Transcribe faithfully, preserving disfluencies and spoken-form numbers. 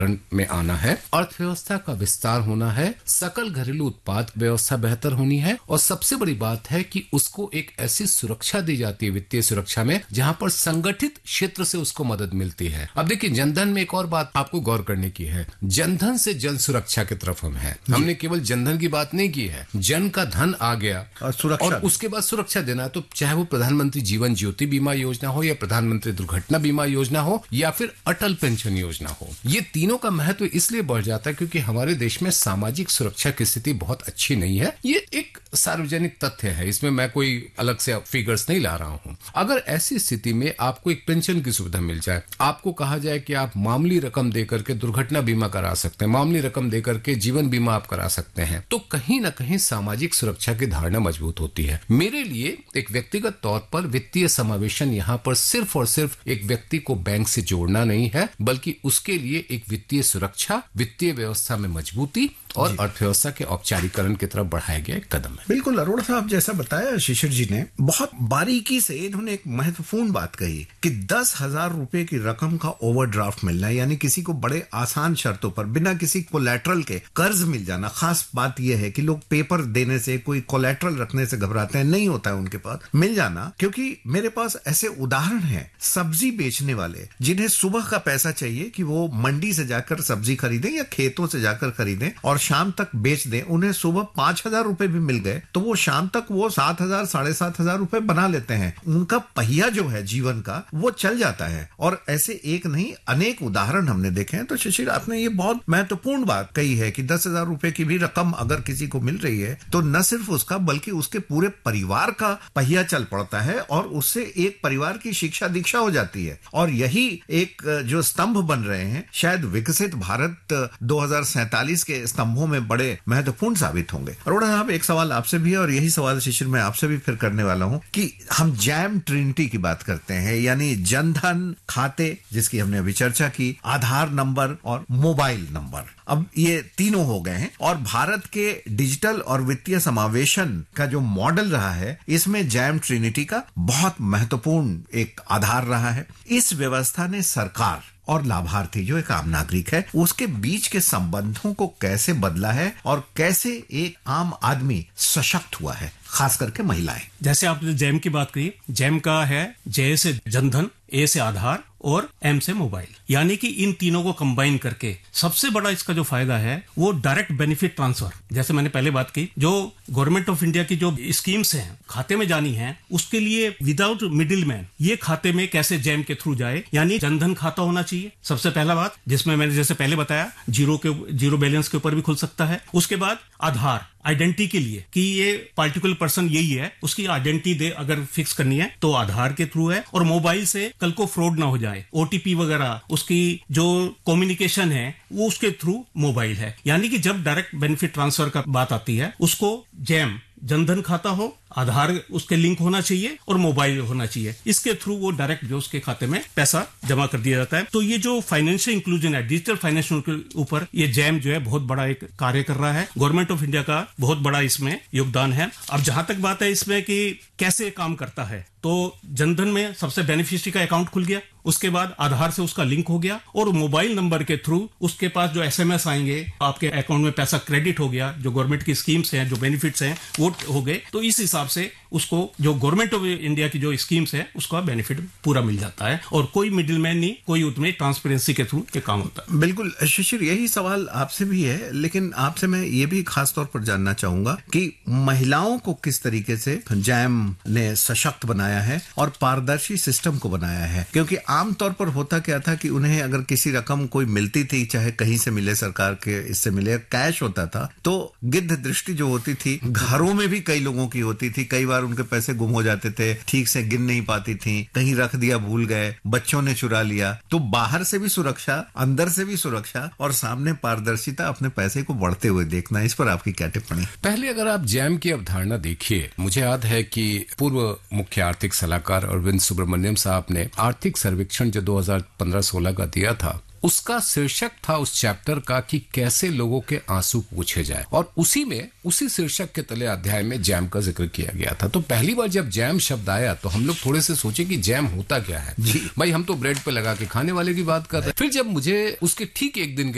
में आना है, अर्थव्यवस्था का विस्तार होना है, सकल घरेलू उत्पाद व्यवस्था बेहतर होनी है और सबसे बड़ी बात है कि उसको एक ऐसी सुरक्षा दी जाती है वित्तीय सुरक्षा में जहां पर संगठित क्षेत्र से उसको मदद मिलती है। अब देखिए जनधन में एक और बात आपको गौर करने की है, जनधन से जन सुरक्षा की तरफ हम हैं। हमने केवल जनधन की बात नहीं की है, जन का धन आ गया और सुरक्षा और उसके बाद सुरक्षा देना, तो चाहे वो प्रधानमंत्री जीवन ज्योति बीमा योजना हो या प्रधानमंत्री दुर्घटना बीमा योजना हो या फिर अटल पेंशन योजना हो, ये तीनों का महत्व इसलिए बढ़ जाता है क्योंकि हमारे देश में सामाजिक सुरक्षा की स्थिति बहुत अच्छी नहीं है। ये एक सार्वजनिक तथ्य है, इसमें मैं कोई अलग से फिगर्स नहीं ला रहा हूं। अगर ऐसी स्थिति में आपको एक पेंशन की सुविधा मिल जाए, आपको कहा जाए कि आप मामूली रकम देकर के दुर्घटना बीमा करा सकते हैं, मामूली रकम देकर के जीवन बीमा आप करा सकते हैं, तो कहीं ना कहीं सामाजिक सुरक्षा की धारणा मजबूत होती है। मेरे लिए एक व्यक्तिगत तौर पर वित्तीय समावेशन यहाँ पर सिर्फ और सिर्फ एक व्यक्ति को बैंक से जोड़ना नहीं है, बल्कि उसके लिए एक वित्तीय सुरक्षा, वित्तीय व्यवस्था में मजबूती और अर्थव्यवस्था के औपचारीकरण की तरफ बढ़ाया गया एक कदम है। बिल्कुल अरोड़ा साहब, जैसा बताया शिशिर जी ने, बहुत बारीकी से इन्होंने एक महत्वपूर्ण बात कही कि दस हजार रुपए की रकम का ओवरड्राफ्ट मिलना, यानी किसी को बड़े आसान शर्तों पर बिना किसी कोलैटरल के कर्ज मिल जाना। खास बात यह है कि लोग पेपर देने से, कोई कोलैटरल रखने से घबराते हैं, नहीं होता है उनके पास मिल जाना। क्योंकि मेरे पास ऐसे उदाहरण हैं, सब्जी बेचने वाले जिन्हें सुबह का पैसा चाहिए कि वो मंडी से जाकर सब्जी खरीदें या खेतों से जाकर खरीदें और शाम तक बेच दें, उन्हें सुबह पांच हजार रुपए भी मिल गए तो वो शाम तक वो सात हजार साढ़े सात हजार रुपए बना लेते हैं। उनका पहिया जो है जीवन का वो चल जाता है। और ऐसे एक नहीं अनेक उदाहरण हमने देखे हैं। तो शिशिर, आपने ये बहुत महत्वपूर्ण बात कही है कि दस हजार रुपए की भी रकम अगर किसी को मिल रही है तो न सिर्फ उसका बल्कि उसके पूरे परिवार का पहिया चल पड़ता है और उससे एक परिवार की शिक्षा दीक्षा हो जाती है। और यही एक जो स्तंभ बन रहे हैं, शायद विकसित भारत दो हजार सैंतालीस के स्तंभों में बड़े महत्वपूर्ण साबित होंगे। अरोड़ा साहब, एक सवाल आपसे भी है और यही सवाल शिशिर मैं आपसे भी फिर करने वाला हूं कि हम जैम ट्रिनिटी की बात करते हैं, यानी जनधन खाते जिसकी हमने अभी चर्चा की, आधार नंबर और मोबाइल नंबर, अब ये तीनों हो गए हैं। और भारत के डिजिटल और वित्तीय समावेशन का जो मॉडल रहा है, इसमें जैम ट्रिनिटी का बहुत महत्वपूर्ण एक आधार रहा है। इस व्यवस्था ने सरकार और लाभार्थी जो एक आम नागरिक है उसके बीच के संबंधों को कैसे बदला है और कैसे एक आम आदमी सशक्त हुआ है, खास करके महिलाएं। जैसे आपने जैम की बात कही, जैम का है जे से जनधन, ए से आधार और एम से मोबाइल, यानी कि इन तीनों को कंबाइन करके सबसे बड़ा इसका जो फायदा है वो डायरेक्ट बेनिफिट ट्रांसफर। जैसे मैंने पहले बात की, जो गवर्नमेंट ऑफ इंडिया की जो स्कीम्स हैं खाते में जानी है, उसके लिए विदाउट मिडिल मैन ये खाते में कैसे जैम के थ्रू जाए, यानी जनधन खाता होना चाहिए सबसे पहला बात, जिसमें मैंने जैसे पहले बताया जीरो के जीरो बैलेंस के ऊपर भी खुल सकता है। उसके बाद आधार आइडेंटिटी के लिए कि ये पार्टिकुलर पर्सन यही है, उसकी आइडेंटिटी दे अगर फिक्स करनी है तो आधार के थ्रू है। और मोबाइल से कल को फ्रॉड ना हो जाए, ओटीपी वगैरह उसकी जो कम्युनिकेशन है वो उसके थ्रू मोबाइल है। यानी कि जब डायरेक्ट बेनिफिट ट्रांसफर का बात आती है उसको जैम, जनधन खाता हो, आधार उसके लिंक होना चाहिए और मोबाइल होना चाहिए, इसके थ्रू वो डायरेक्ट जो उसके खाते में पैसा जमा कर दिया जाता है। तो ये जो फाइनेंशियल इंक्लूजन है, डिजिटल फाइनेंशियल के ऊपर ये जैम जो है बहुत बड़ा एक कार्य कर रहा है। गवर्नमेंट ऑफ इंडिया का बहुत बड़ा इसमें योगदान है। अब जहां तक बात है इसमें कि कैसे काम करता है, तो जनधन में सबसे बेनिफिशियरी का अकाउंट खुल गया, उसके बाद आधार से उसका लिंक हो गया और मोबाइल नंबर के थ्रू उसके पास जो एसएमएस आएंगे, आपके अकाउंट में पैसा क्रेडिट हो गया, जो गवर्नमेंट की स्कीम्स हैं, जो बेनिफिट्स हैं वो हो गए। तो इस हिसाब से उसको जो गवर्नमेंट ऑफ इंडिया की जो स्कीम्स है उसका बेनिफिट पूरा मिल जाता है और कोई मिडिलमैन नहीं, कोई उसमें ट्रांसपेरेंसी के थ्रू ये काम होता है। बिल्कुल शिशिर, यही सवाल आपसे भी है, लेकिन आपसे मैं ये भी खास तौर पर जानना चाहूंगा कि महिलाओं को किस तरीके से जैम ने सशक्त बनाया है और पारदर्शी सिस्टम को बनाया है। क्योंकि आमतौर पर होता क्या था कि उन्हें अगर किसी रकम कोई मिलती थी, चाहे कहीं से मिले, सरकार के इससे मिले, कैश होता था, तो गिद्ध दृष्टि जो होती थी घरों में भी कई लोगों की होती थी। कई बार उनके पैसे गुम हो जाते थे, ठीक से गिन नहीं पाती थी, कहीं रख दिया भूल गए, बच्चों ने चुरा लिया। तो बाहर से भी सुरक्षा, अंदर से भी सुरक्षा और सामने पारदर्शिता, अपने पैसे को बढ़ते हुए देखना, इस पर आपकी क्या टिप्पणी? पहले अगर आप जैम की अवधारणा देखिए, मुझे याद है कि पूर्व मुख्य आर्थिक सलाहकार अरविंद सुब्रमण्यम साहब ने आर्थिक सर्वेक्षण जो दो हज़ार पंद्रह सोलह का दिया था, उसका शीर्षक था उस चैप्टर का कि कैसे लोगों के आंसू पूछे जाए, और उसी में उसी शीर्षक के तले अध्याय में जैम का जिक्र किया गया था। तो पहली बार जब जैम शब्द आया तो हम लोग थोड़े से सोचे कि जैम होता क्या है। भाई हम तो ब्रेड पे लगा के खाने वाले की बात कर रहे हैं। फिर जब मुझे उसके ठीक एक दिन के